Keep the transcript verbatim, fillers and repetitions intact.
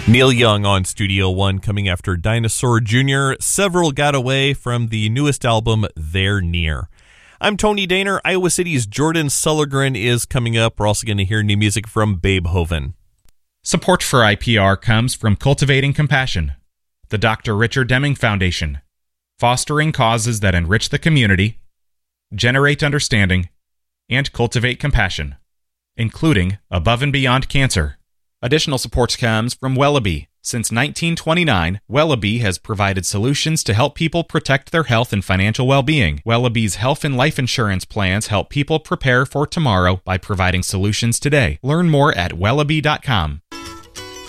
Neil Young on Studio One coming after Dinosaur Junior Several got away from the newest album, They're Near. I'm Tony Daner. Iowa City's Jordan Sulligren is coming up. We're also going to hear new music from Babe Hoven. Support for I P R comes from Cultivating Compassion, the Doctor Richard Deming Foundation, fostering causes that enrich the community, generate understanding, and cultivate compassion, including Above and Beyond Cancer. Additional support comes from Wellaby. Since nineteen twenty-nine, Wellaby has provided solutions to help people protect their health and financial well-being. Wellaby's health and life insurance plans help people prepare for tomorrow by providing solutions today. Learn more at wellaby dot com.